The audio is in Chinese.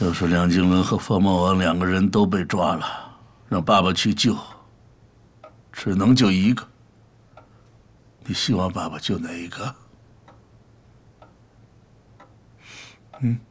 要是梁经纶和方茂王两个人都被抓了，让爸爸去救，只能救一个。你希望爸爸救哪一个？嗯。